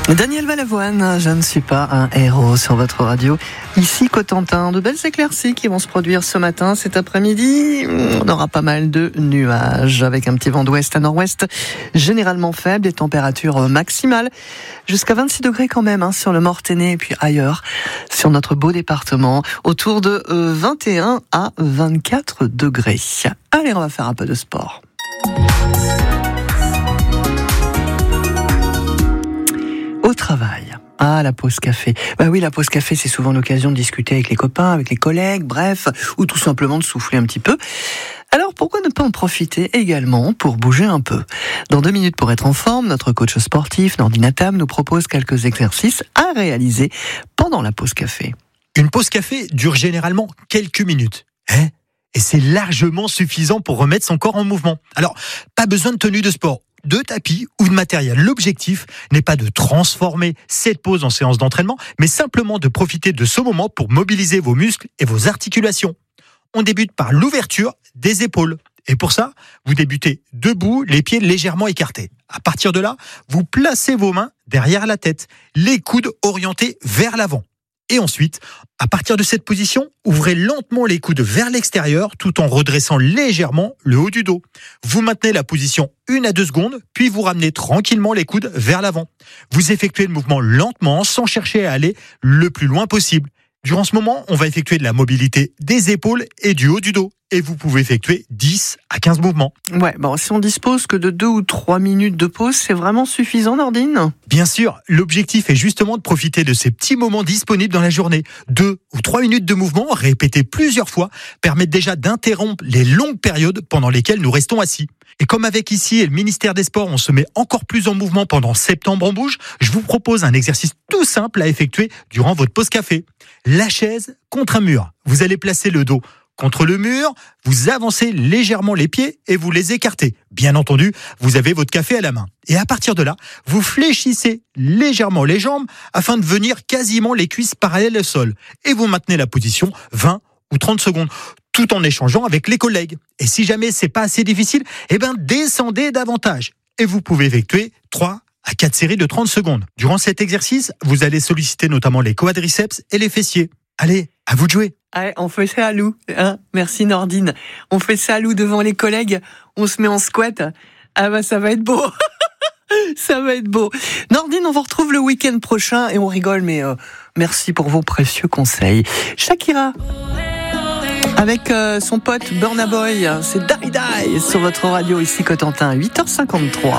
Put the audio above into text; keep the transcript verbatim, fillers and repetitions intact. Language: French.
Daniel Balavoine, je ne suis pas un héros sur votre radio. Ici Cotentin, de belles éclaircies qui vont se produire ce matin, cet après-midi. On aura pas mal de nuages avec un petit vent d'ouest à nord-ouest, généralement faible, des températures maximales jusqu'à vingt-six degrés quand même hein, sur le Mortainais et puis ailleurs sur notre beau département, autour de euh, vingt et un à vingt-quatre degrés. Allez, on va faire un peu de sport. Au travail. Ah, la pause café. Bah oui, la pause café, c'est souvent l'occasion de discuter avec les copains, avec les collègues, bref, ou tout simplement de souffler un petit peu. Alors, pourquoi ne pas en profiter également pour bouger un peu ? Dans deux minutes pour être en forme, notre coach sportif, Nordine Atam, nous propose quelques exercices à réaliser pendant la pause café. Une pause café dure généralement quelques minutes. Hein ? Et c'est largement suffisant pour remettre son corps en mouvement. Alors, pas besoin de tenue de sport, de tapis ou de matériel. L'objectif n'est pas de transformer cette pause en séance d'entraînement, mais simplement de profiter de ce moment pour mobiliser vos muscles et vos articulations. On débute par l'ouverture des épaules. Et pour ça, vous débutez debout, les pieds légèrement écartés. À partir de là, vous placez vos mains derrière la tête, les coudes orientés vers l'avant. Et ensuite, à partir de cette position, ouvrez lentement les coudes vers l'extérieur tout en redressant légèrement le haut du dos. Vous maintenez la position une à deux secondes, puis vous ramenez tranquillement les coudes vers l'avant. Vous effectuez le mouvement lentement sans chercher à aller le plus loin possible. Durant ce moment, on va effectuer de la mobilité des épaules et du haut du dos. Et vous pouvez effectuer dix à quinze mouvements. Ouais, bon, si on dispose que de deux ou trois minutes de pause, c'est vraiment suffisant, Nordine ? Bien sûr, l'objectif est justement de profiter de ces petits moments disponibles dans la journée. Deux ou trois minutes de mouvement, répétés plusieurs fois, permettent déjà d'interrompre les longues périodes pendant lesquelles nous restons assis. Et comme avec ici et le ministère des Sports, on se met encore plus en mouvement pendant Septembre en Bouge, je vous propose un exercice tout simple à effectuer durant votre pause café. La chaise contre un mur. Vous allez placer le dos contre le mur, vous avancez légèrement les pieds et vous les écartez. Bien entendu, vous avez votre café à la main. Et à partir de là, vous fléchissez légèrement les jambes afin de venir quasiment les cuisses parallèles au sol. Et vous maintenez la position vingt ou trente secondes, tout en échangeant avec les collègues. Et si jamais c'est pas assez difficile, eh ben descendez davantage. Et vous pouvez effectuer trois à quatre séries de trente secondes. Durant cet exercice, vous allez solliciter notamment les quadriceps et les fessiers. Allez, à vous de jouer. Allez, on fait ça à loup, hein. Merci Nordine. On fait ça à loup devant les collègues, on se met en squat. Ah bah ça va être beau. Ça va être beau. Nordine, on vous retrouve le week-end prochain et on rigole, mais euh, merci pour vos précieux conseils. Shakira, avec euh, son pote Burna Boy, c'est Die Die sur votre radio ici Cotentin, huit heures cinquante-trois.